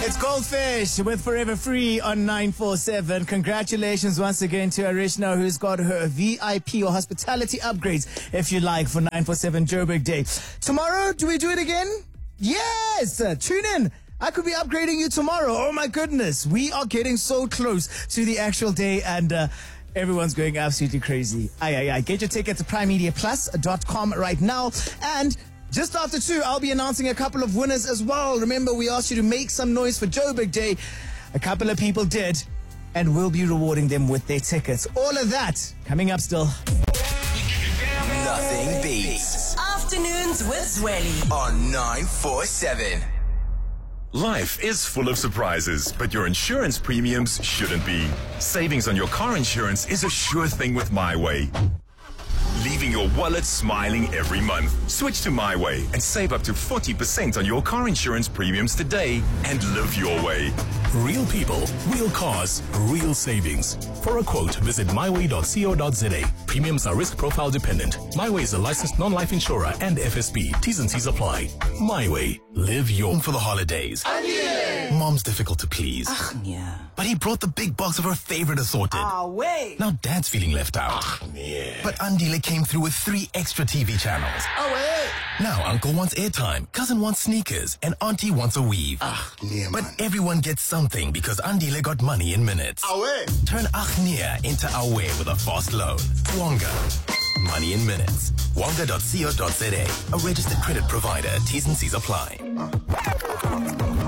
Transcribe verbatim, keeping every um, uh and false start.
It's Goldfish with Forever Free on nine four seven. Congratulations once again to Arishna, who's got her V I P or hospitality upgrades, if you like, for nine four seven Joburg Day. Tomorrow, do we do it again? Yes! Uh, tune in. I could be upgrading you tomorrow. Oh my goodness. We are getting so close to the actual day, and uh, everyone's going absolutely crazy. Aye, aye, aye. Get your ticket to prime media plus dot com right now. And just after two, I'll be announcing a couple of winners as well. Remember, we asked you to make some noise for Joburg Day. A couple of people did, and we'll be rewarding them with their tickets. All of that coming up still. Nothing beats Afternoons with Zweli on nine four seven. Life is full of surprises, but your insurance premiums shouldn't be. Savings on your car insurance is a sure thing with MyWay, leaving your wallet smiling every month. Switch to MyWay and save up to forty percent on your car insurance premiums today and live your way. Real people, real cars, real savings. For a quote, visit myway dot co dot za. Premiums are risk profile dependent. MyWay is a licensed non-life insurer and F S P. T's and C's apply. MyWay. Live your home for the holidays. Anye. Mom's difficult to please. Ach nee. But he brought the big box of her favorite assorted. Ah, wait. Now Dad's feeling left out. Yeah. But Andile came through with three extra T V channels. Oh, wait. Now Uncle wants airtime, Cousin wants sneakers, and Auntie wants a weave. Ah, yeah, But man. everyone gets something because Andile got money in minutes. Away. Turn Achnia into Away with a fast loan. Wonga. Money in minutes. Wonga dot co dot za. A registered credit provider. T's and C's apply.